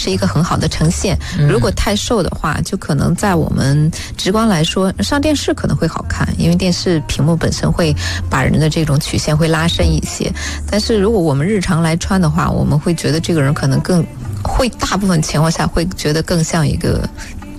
是一个很好的呈现。如果太瘦的话，就可能在我们直观来说，上电视可能会好看，因为电视屏幕本身会把人的这种曲线会拉伸一些。但是如果我们日常来穿的话，我们会觉得这个人可能更会大部分情况下会觉得更像一个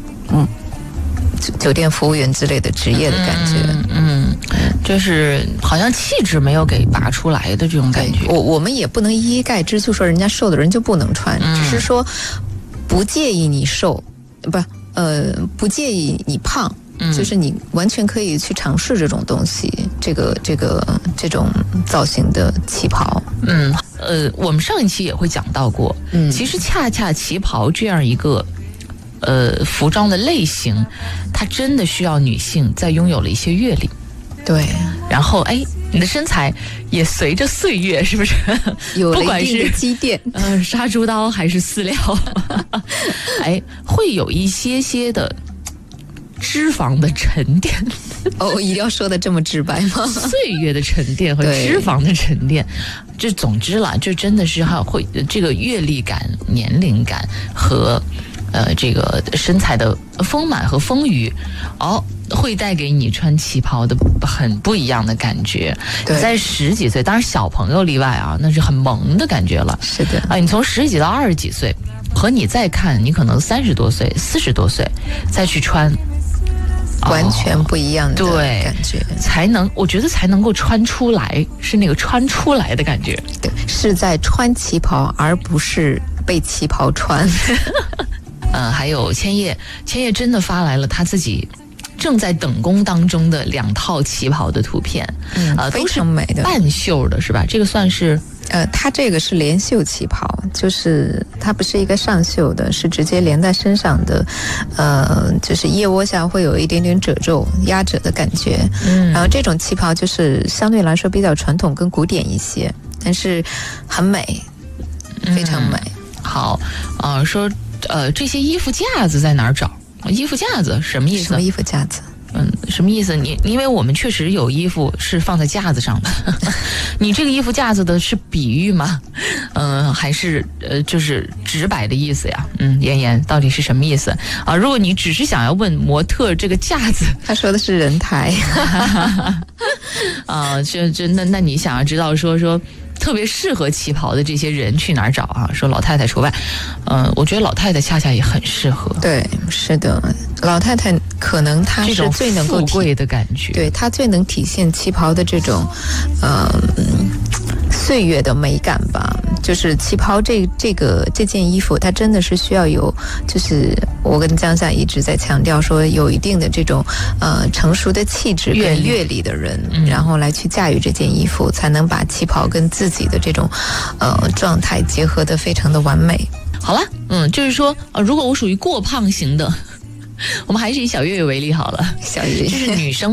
酒店服务员之类的职业的感觉。 就是好像气质没有给拔出来的这种感觉。 我们也不能一概之就说人家瘦的人就不能穿，只是说不介意你瘦，不介意你胖，就是你完全可以去尝试这种东西，这种造型的旗袍。 我们上一期也会讲到过，其实恰恰旗袍这样一个服装的类型，它真的需要女性在拥有了一些阅历。 对， 然后你的身材也随着岁月，是不是有了一定的积淀？ 杀猪刀还是饲料，会有一些的脂肪的沉淀。 一定要说的这么直白吗？ 岁月的沉淀和脂肪的沉淀，这总之啦，这真的是会这个阅历感、年龄感和这个身材的丰满和丰腴，会带给你穿旗袍的很不一样的感觉。在10几岁，当然小朋友例外啊，那是很萌的感觉了。 是的， 你从10几到20几岁，和你再看，你可能30多岁、40多岁再去穿， 完全不一样的感觉， 我觉得才能够穿出来，是那个穿出来的感觉。 对，是在穿旗袍，而不是被旗袍穿。 还有千叶真的发来了他自己正在等工当中的2套旗袍的图片， 非常美的， 半袖的是吧？这个算是它这个是连袖旗袍，就是它不是一个上袖的，是直接连在身上的，就是腋窝下会有一点点褶皱压褶的感觉。然后这种旗袍就是相对来说比较传统跟古典一些，但是很美，非常美。 好，说这些衣服架子在哪儿找？衣服架子什么意思？ 什么衣服架子？ 什么意思？因为我们确实有衣服是放在架子上的，你这个衣服架子的是比喻吗？还是就是直白的意思呀？妍妍到底是什么意思啊？如果你只是想要问模特这个架子， 他说的是人台那你想要知道说特别适合旗袍的这些人去哪儿找啊？说老太太除外，我觉得老太太恰恰也很适合。 对，是的，老太太可能她是最能够富贵的感觉， 对，她最能体现旗袍的这种岁月的美感吧。就是旗袍这件衣服，它真的是需要有，就是我跟江夏一直在强调说，有一定的这种成熟的气质跟阅历的人，然后来去驾驭这件衣服，才能把旗袍跟自己的这种状态结合得非常的完美。 好了，就是说如果我属于过胖型的，我们还是以小月月为例好了。 小月月就是女生